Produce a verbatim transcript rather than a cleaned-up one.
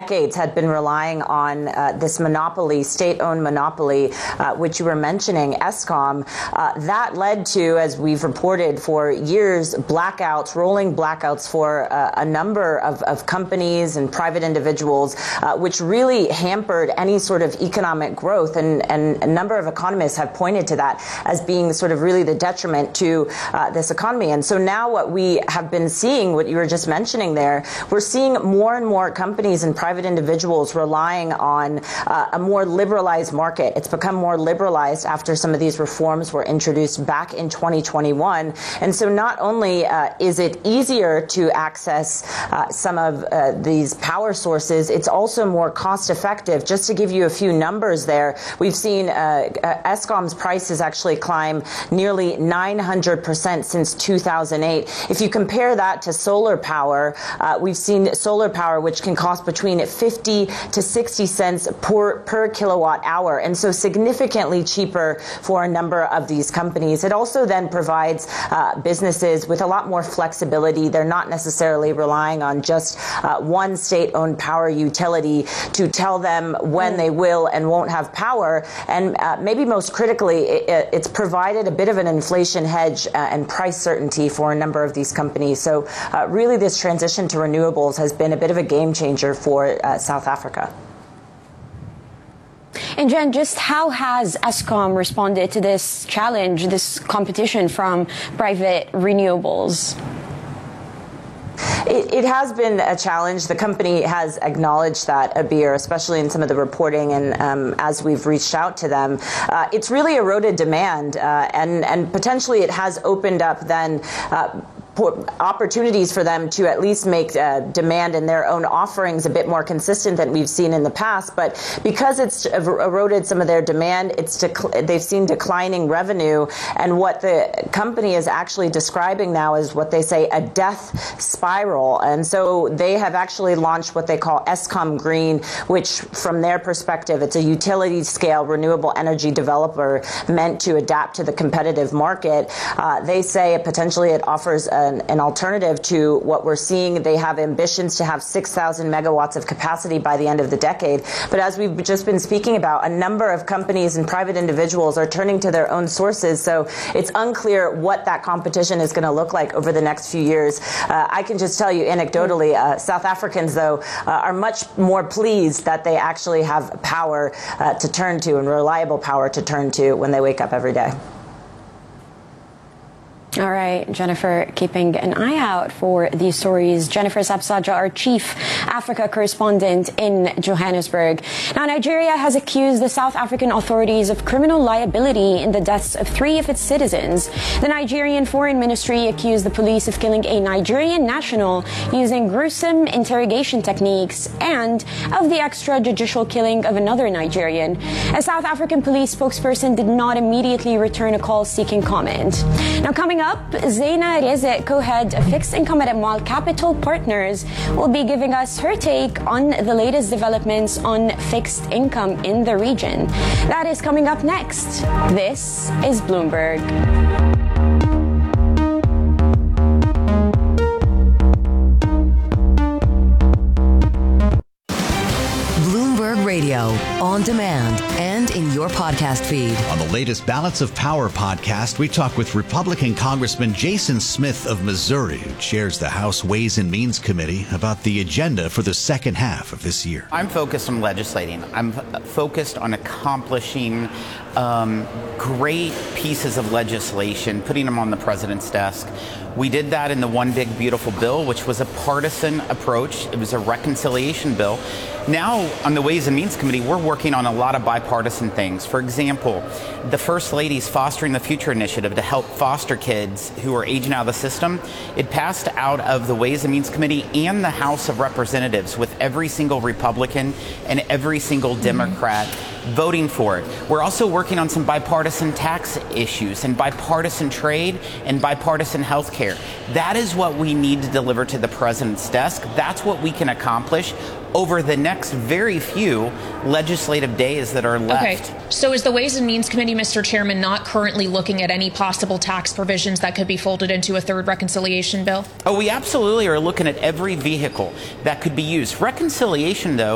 decades had been relying on uh, this monopoly, state-owned monopoly, uh, which you were mentioning, Eskom. Uh, that led to, as we've reported for years, blackouts, rolling blackouts for uh, a number of, of companies and private individuals, uh, which really hampered any sort of economic growth. And, and a number of economists have pointed to that as being sort of really the detriment to uh, this economy. And so now what we have been seeing, what you were just mentioning there, we're seeing more and more companies and private individuals relying on uh, a more liberalized market. It's become more liberalized after some of these reforms were introduced back in twenty twenty-one. And so not only uh, is it easier to access uh, some of uh, these power sources, it's also more cost effective. Just to give you a few numbers there, we've seen uh, uh, Eskom's prices actually climb nearly nine hundred percent since two thousand eight. If you compare that to solar power, uh, we've seen solar power which can cost between fifty to sixty cents per, per kilowatt hour, and so significantly cheaper for a number of these companies. It also then provides uh, businesses with a lot more flexibility. They're not necessarily relying on just uh, one state-owned power utility to tell them when they will and won't have power. And uh, maybe most critically, it, it's provided a bit of an inflation hedge uh, and price certainty for a number of these companies. So uh, really this transition to renewables has been a bit of a game changer for uh, South Africa. And Jen, just how has Eskom responded to this challenge, this competition from private renewables? It, it has been a challenge. The company has acknowledged that, Abir, especially in some of the reporting and um, as we've reached out to them. Uh, it's really eroded demand uh, and, and potentially it has opened up then uh, opportunities for them to at least make uh, demand in their own offerings a bit more consistent than we've seen in the past. But because it's eroded some of their demand, it's dec- they've seen declining revenue. And what the company is actually describing now is what they say a death spiral. And so they have actually launched what they call Eskom Green, which from their perspective, it's a utility scale renewable energy developer meant to adapt to the competitive market. Uh, they say potentially it offers a An, an alternative to what we're seeing. They have ambitions to have six thousand megawatts of capacity by the end of the decade. But as we've just been speaking about, a number of companies and private individuals are turning to their own sources. So it's unclear what that competition is going to look like over the next few years. Uh, I can just tell you anecdotally, uh, South Africans, though, uh, are much more pleased that they actually have power uh, to turn to and reliable power to turn to when they wake up every day. All right, Jennifer, keeping an eye out for these stories. Jennifer Sapsaja, our chief Africa correspondent in Johannesburg. Now, Nigeria has accused the South African authorities of criminal liability in the deaths of three of its citizens. The Nigerian Foreign Ministry accused the police of killing a Nigerian national using gruesome interrogation techniques and of the extrajudicial killing of another Nigerian. A South African police spokesperson did not immediately return a call seeking comment. Now, coming up, Zaina Rezek, co-head of Fixed Income at Amal Capital Partners, will be giving us her take on the latest developments on fixed income in the region. That is coming up next. This is Bloomberg. Radio, on demand, and in your podcast feed. On the latest Balance of Power podcast, we talk with Republican Congressman Jason Smith of Missouri, who chairs the House Ways and Means Committee, about the agenda for the second half of this year. I'm focused on legislating. I'm f- focused on accomplishing um, great pieces of legislation, putting them on the president's desk. We did that in the One Big Beautiful Bill, which was a partisan approach. It was a reconciliation bill. Now, on the Ways and Means Committee, we're working on a lot of bipartisan things. For example, the First Lady's Fostering the Future initiative to help foster kids who are aging out of the system. It passed out of the Ways and Means Committee and the House of Representatives with every single Republican and every single Democrat mm-hmm. voting for it. We're also working on some bipartisan tax issues and bipartisan trade and bipartisan health care. That is what we need to deliver to the president's desk. That's what we can accomplish over the next very few legislative days that are left. Okay. So is the Ways and Means Committee, Mister Chairman, not currently looking at any possible tax provisions that could be folded into a third reconciliation bill? Oh, we absolutely are looking at every vehicle that could be used. Reconciliation, though,